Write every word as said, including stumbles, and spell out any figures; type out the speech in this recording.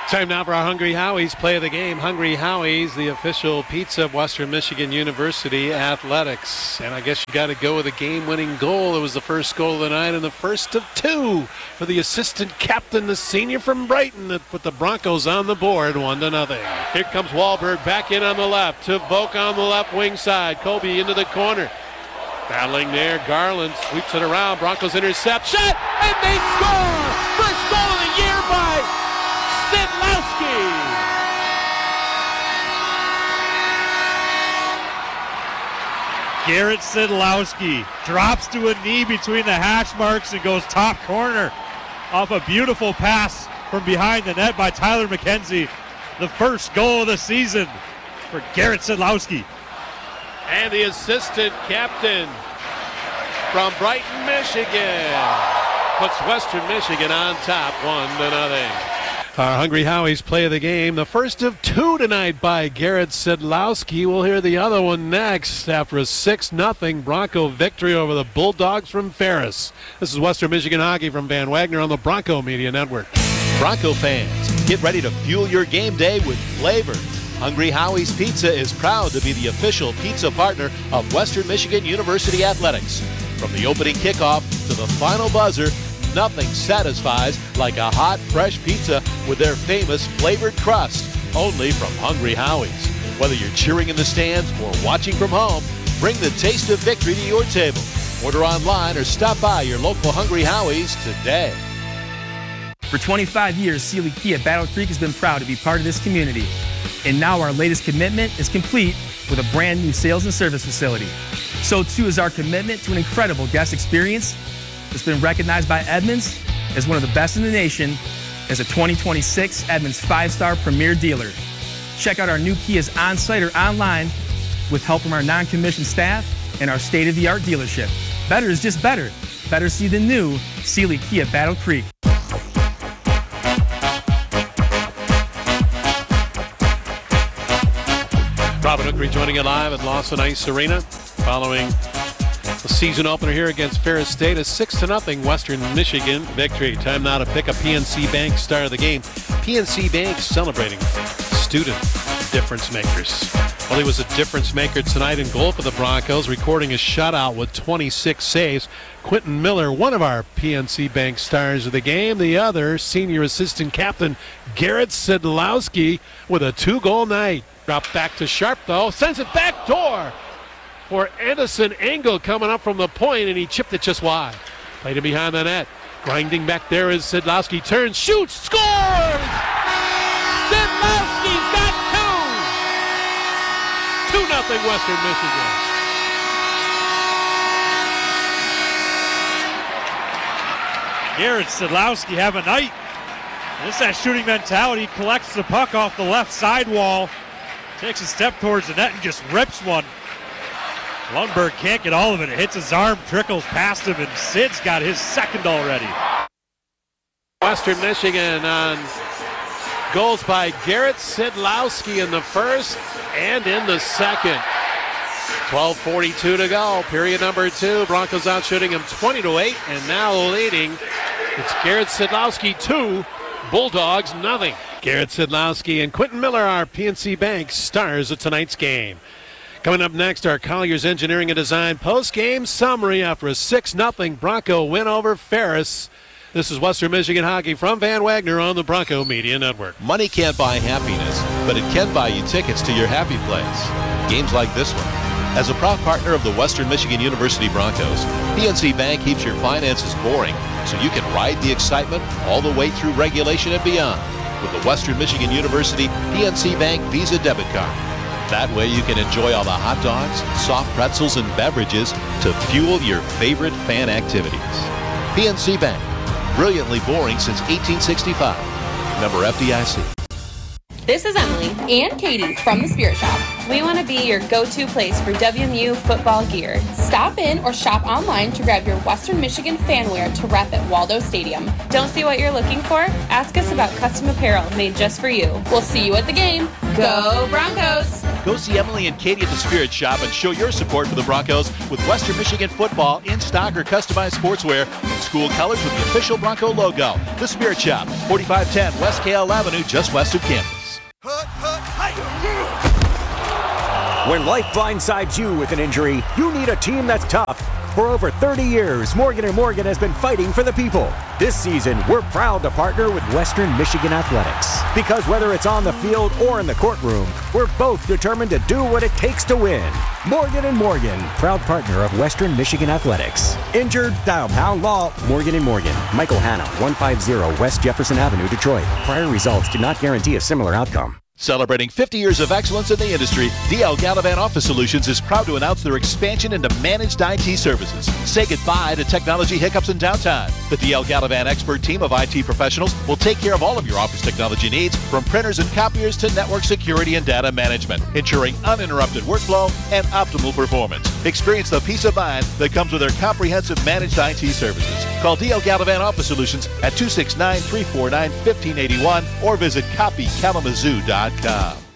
Time now for our Hungry Howie's play of the game. Hungry Howie's, the official pizza of Western Michigan University Athletics. And I guess you got to go with a game-winning goal. It was the first goal of the night and the first of two for the assistant captain, the senior from Brighton, that put the Broncos on the board, one to nothing. Here comes Wahlberg back in on the left to Voke on the left wing side. Kobe into the corner. Battling there, Garland sweeps it around. Broncos intercept, shot, and they score! First goal of the year by Sidlowski. Garrett Sidlowski drops to a knee between the hash marks and goes top corner off a beautiful pass from behind the net by Tyler McKenzie. The first goal of the season for Garrett Sidlowski. And the assistant captain from Brighton, Michigan, puts Western Michigan on top, one to nothing. Our Hungry Howie's play of the game, the first of two tonight by Garrett Sidlowski. We'll hear the other one next after a six nothing Bronco victory over the Bulldogs from Ferris. This is Western Michigan Hockey from Van Wagner on the Bronco Media Network. Bronco fans, get ready to fuel your game day with flavor. Hungry Howie's Pizza is proud to be the official pizza partner of Western Michigan University Athletics. From the opening kickoff to the final buzzer, nothing satisfies like a hot, fresh pizza with their famous flavored crust, only from Hungry Howie's. Whether you're cheering in the stands or watching from home, bring the taste of victory to your table. Order online or stop by your local Hungry Howie's today. For twenty-five years, Seeley Kia Battle Creek has been proud to be part of this community. And now our latest commitment is complete with a brand new sales and service facility. So too is our commitment to an incredible guest experience that's been recognized by Edmunds as one of the best in the nation as a twenty twenty-six Edmunds five-star premier dealer. Check out our new Kias on-site or online with help from our non-commissioned staff and our state-of-the-art dealership. Better is just better. Better see the new Seeley Kia Battle Creek. Robin Hooker joining you live at Lawson Ice Arena following the season opener here against Ferris State, a six to nothing Western Michigan victory. Time now to pick a P N C Bank star of the game. P N C Bank celebrating student difference makers. Well, he was a difference maker tonight in goal for the Broncos, recording a shutout with twenty-six saves. Quentin Miller, one of our P N C Bank stars of the game. The other, senior assistant captain Garrett Sidlowski, with a two-goal night. Drop back to Sharp, though. Sends it back door for Anderson Engel coming up from the point, and he chipped it just wide. Played it behind the net. Grinding back there is Sidlowski. Turns, shoots, scores! Sidlowski's got two! two nothing Western Michigan. Garrett Sidlowski have a night. This is that shooting mentality. Collects the puck off the left side wall. Takes a step towards the net and just rips one. Lundberg can't get all of it. It hits his arm, trickles past him, and Sid's got his second already. Western Michigan on goals by Garrett Sidlowski in the first and in the second. twelve forty-two to go, period number two. Broncos out shooting him twenty to eight, and now leading. It's Garrett Sidlowski two, Bulldogs nothing. Garrett Sidlowski and Quentin Miller are P N C Bank stars of tonight's game. Coming up next, our Colliers Engineering and Design post-game summary after a six nothing Bronco win over Ferris. This is Western Michigan Hockey from Van Wagner on the Bronco Media Network. Money can't buy happiness, but it can buy you tickets to your happy place. Games like this one. As a proud partner of the Western Michigan University Broncos, P N C Bank keeps your finances boring so you can ride the excitement all the way through regulation and beyond with the Western Michigan University P N C Bank Visa debit card. That way you can enjoy all the hot dogs, soft pretzels, and beverages to fuel your favorite fan activities. P N C Bank, brilliantly boring since eighteen sixty-five. Member F D I C. This is Emily and Katie from the Spirit Shop. We want to be your go-to place for W M U football gear. Stop in or shop online to grab your Western Michigan fan wear to rep at Waldo Stadium. Don't see what you're looking for? Ask us about custom apparel made just for you. We'll see you at the game. Go Broncos! Go see Emily and Katie at the Spirit Shop and show your support for the Broncos with Western Michigan football in stock or customized sportswear in school colors with the official Bronco logo. The Spirit Shop, forty-five ten West K L Avenue, just west of campus. When life blindsides you with an injury, you need a team that's tough. For over thirty years, Morgan and Morgan has been fighting for the people. This season, we're proud to partner with Western Michigan Athletics. Because whether it's on the field or in the courtroom, we're both determined to do what it takes to win. Morgan and Morgan, proud partner of Western Michigan Athletics. Injured? Dial Pound Law. Morgan and Morgan. Michael Hanna, one fifty West Jefferson Avenue, Detroit. Prior results do not guarantee a similar outcome. Celebrating fifty years of excellence in the industry, D L Gallivan Office Solutions is proud to announce their expansion into managed I T services. Say goodbye to technology hiccups and downtime. The D L Gallivan expert team of I T professionals will take care of all of your office technology needs, from printers and copiers to network security and data management, ensuring uninterrupted workflow and optimal performance. Experience the peace of mind that comes with their comprehensive managed I T services. Call D L Gallivan Office Solutions at two six nine, three four nine, one five eight one or visit copy kalamazoo dot com.